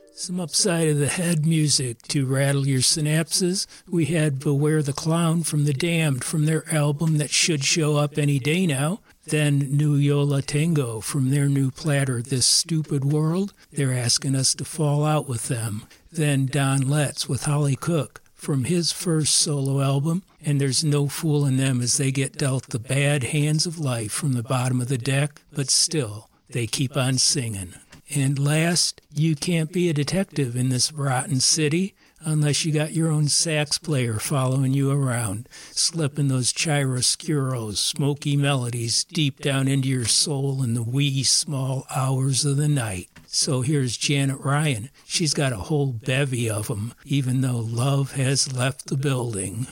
Some upside of the head music to rattle your synapses. We had Beware the Clown from The Damned from their album that should show up any day now. Then New Yo La Tengo from their new platter, This Stupid World. They're asking us to fall out with them. Then Don Letts with Holly Cook from his first solo album, and there's no fooling them as they get dealt the bad hands of life from the bottom of the deck, but still, they keep on singing. And last, you can't be a detective in this rotten city unless you got your own sax player following you around, slipping those chiaroscuros, smoky melodies deep down into your soul in the wee small hours of the night. So here's Janet Ryan. She's got a whole bevy of them, even though love has left the building.